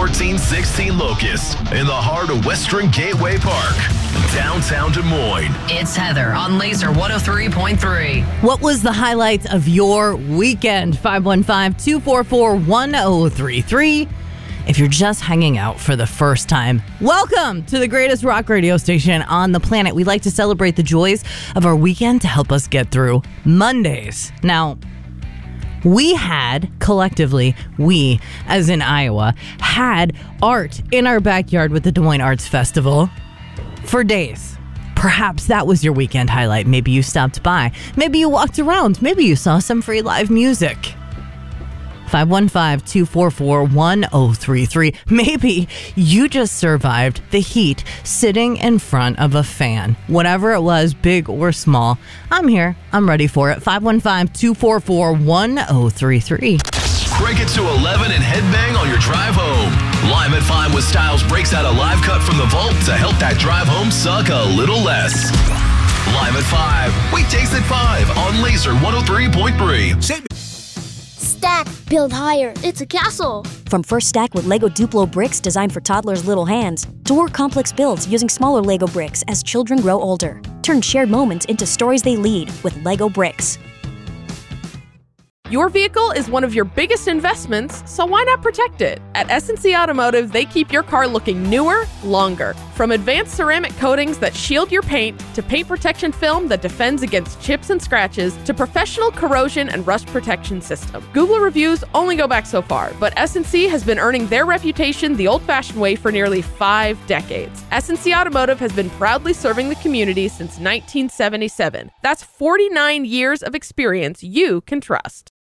1416 Locust in the heart of Western Gateway Park, downtown Des Moines. It's Heather on Laser 103.3. What was the highlight of your weekend? 515-244-1033. If you're just hanging out for the first time, welcome to the greatest rock radio station on the planet. We like to celebrate the joys of our weekend to help us get through Mondays. Now, we had, collectively, we, as in Iowa, had art in our backyard with the Des Moines Arts Festival for days. Perhaps that was your weekend highlight. Maybe you stopped by. Maybe you walked around. Maybe you saw some free live music. 515-244-1033. Maybe you just survived the heat sitting in front of a fan. Whatever it was, big or small, I'm here. I'm ready for it. 515-244-1033. Crank it to 11 and headbang on your drive home. Live at 5 with Styles breaks out a live cut from the vault to help that drive home suck a little less. Live at 5, weekdays at 5 on Laser 103.3. Stack, build higher. It's a castle. From First Stack with Lego Duplo bricks designed for toddlers' little hands, to more complex builds using smaller Lego bricks as children grow older. Turn shared moments into stories they lead with Lego bricks. Your vehicle is one of your biggest investments, so why not protect it? At S&C Automotive, they keep your car looking newer, longer. From advanced ceramic coatings that shield your paint, to paint protection film that defends against chips and scratches, to professional corrosion and rust protection system. Google reviews only go back so far, but S&C has been earning their reputation the old-fashioned way for nearly 5 decades. S&C Automotive has been proudly serving the community since 1977. That's 49 years of experience you can trust.